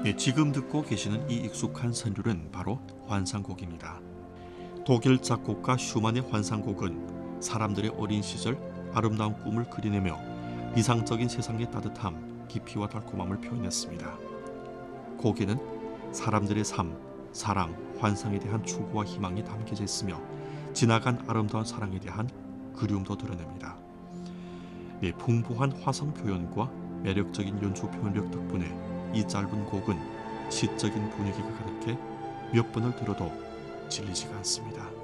네, 지금 듣고 계시는 이 익숙한 선율은 바로 환상곡입니다. 독일 작곡가 슈만의 환상곡은 사람들의 어린 시절 아름다운 꿈을 그리내며 이상적인 세상의 따뜻함, 깊이와 달콤함을 표현했습니다. 곡에는 사람들의 삶, 사랑, 환상에 대한 추구와 희망이 담겨져 있으며 지나간 아름다운 사랑에 대한 그리움도 드러냅니다. 네, 풍부한 화성 표현과 매력적인 연주 표현력 덕분에 이 짧은 곡은 시적인 분위기가 가득해 몇 번을 들어도 질리지가 않습니다.